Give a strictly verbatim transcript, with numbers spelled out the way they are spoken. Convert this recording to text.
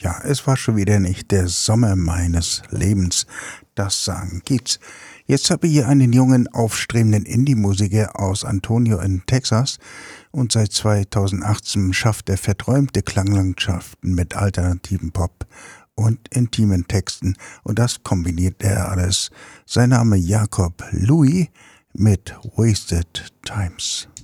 Ja, es war schon wieder nicht der Sommer meines Lebens. Das sagen gibt's. Jetzt habe ich hier einen jungen, aufstrebenden Indie-Musiker aus Antonio in Texas und seit zweitausendachtzehn schafft er verträumte Klanglandschaften mit alternativen Pop und intimen Texten und das kombiniert er alles. Sein Name Jakob Louis mit Wasted Times.